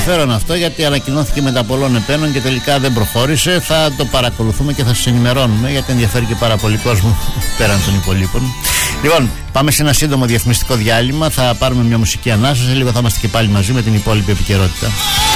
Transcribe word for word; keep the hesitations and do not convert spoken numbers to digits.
ενδιαφέρον αυτό, γιατί ανακοινώθηκε μετά πολλών επένων και τελικά δεν προχώρησε. Θα το παρακολουθούμε και θα σας ενημερώνουμε, γιατί ενδιαφέρει και πάρα πολύ κόσμο πέραν των υπολείπων. Λοιπόν, πάμε σε ένα σύντομο διαφημιστικό διάλειμμα. Θα πάρουμε μια μουσική ανάσταση. Λίγο θα είμαστε και πάλι μαζί με την υπόλοιπη επικαιρότητα.